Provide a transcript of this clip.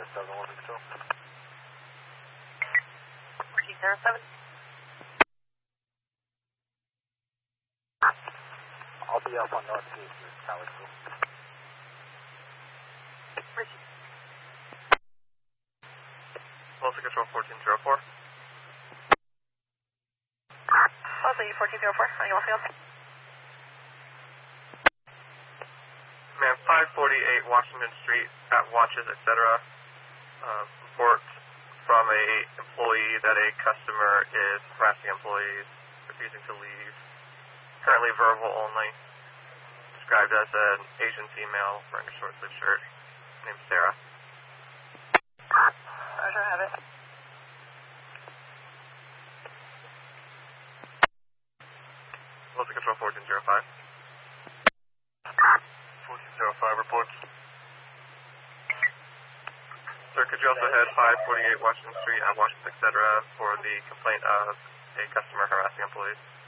7162. 1407. I'll be up on North Gate here, Tower 2. Richie. Volta Control 1404. Also, 1404, on your field. Ma'am, 548 Washington Street at Watches, etc. Report from a employee that a customer is harassing employees, refusing to leave. Currently verbal only. Described as an Asian female wearing a short sleeve shirt. Named Sarah. Roger, have it. Volta Control 1405. 1405 reports. Sir, could you also head 548 Washington Street at Washington, etc. for the complaint of a customer harassing employees?